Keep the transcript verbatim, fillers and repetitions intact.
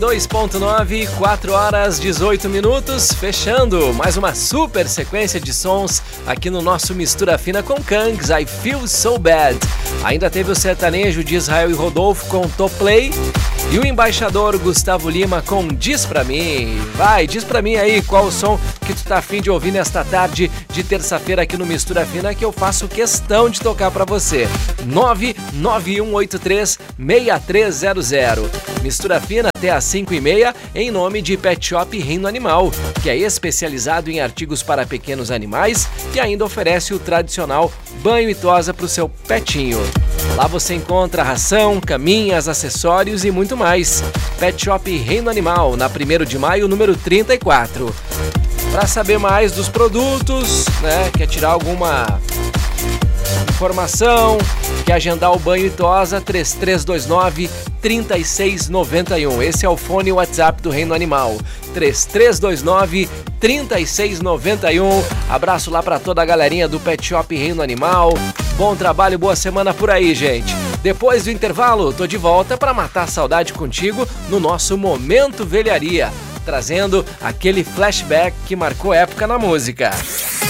dois ponto nove, quatro horas dezoito minutos, fechando mais uma super sequência de sons aqui no nosso Mistura Fina com Kangs, I Feel So Bad. Ainda teve o sertanejo de Israel e Rodolfo com Top Play e o embaixador Gustavo Lima com Diz Pra Mim. Vai, diz pra mim aí qual o som que tu tá afim de ouvir nesta tarde de terça-feira aqui no Mistura Fina, que eu faço questão de tocar pra você. nove nove um oito três, seis três zero zero. Mistura Fina até às cinco e meia, em nome de Pet Shop Reino Animal, que é especializado em artigos para pequenos animais e ainda oferece o tradicional banho e tosa para o seu petinho. Lá você encontra ração, caminhas, acessórios e muito mais. Pet Shop Reino Animal, na primeiro de maio, número trinta e quatro. Para saber mais dos produtos, né, quer tirar alguma informação, quer agendar o banho e tosa, três três dois nove, três seis nove um. Esse é o fone e WhatsApp do Reino Animal. três três dois nove, três seis nove um. Abraço lá para toda a galerinha do Pet Shop Reino Animal. Bom trabalho, boa semana por aí, gente. Depois do intervalo, tô de volta para matar a saudade contigo no nosso Momento Velharia, trazendo aquele flashback que marcou época na música.